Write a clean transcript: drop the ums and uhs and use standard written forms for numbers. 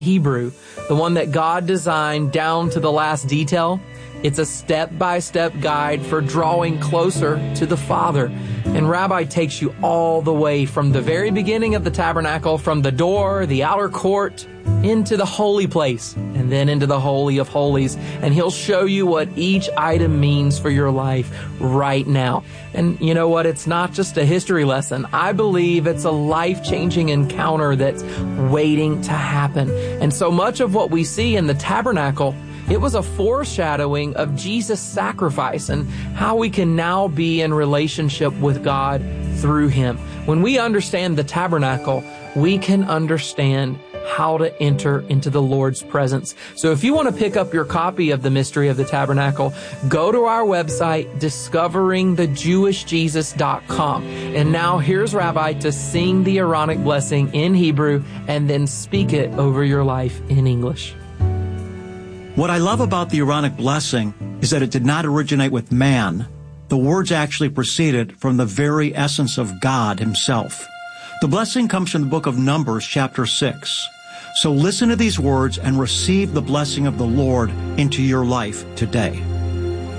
Hebrew, the one that God designed down to the last detail. It's a step-by-step guide for drawing closer to the Father. And Rabbi takes you all the way from the very beginning of the tabernacle, from the door, the outer court, into the holy place, and then into the Holy of Holies. And he'll show you what each item means for your life right now. And you know what? It's not just a history lesson. I believe it's a life-changing encounter that's waiting to happen. And so much of what we see in the tabernacle, it was a foreshadowing of Jesus' sacrifice and how we can now be in relationship with God through him. When we understand the tabernacle, we can understand how to enter into the Lord's presence. So if you want to pick up your copy of The Mystery of the Tabernacle, go to our website, discoveringthejewishjesus.com. And now here's Rabbi to sing the Aaronic blessing in Hebrew and then speak it over your life in English. What I love about the Aaronic blessing is that it did not originate with man. The words actually proceeded from the very essence of God himself. The blessing comes from the book of Numbers, chapter 6. So listen to these words and receive the blessing of the Lord into your life today.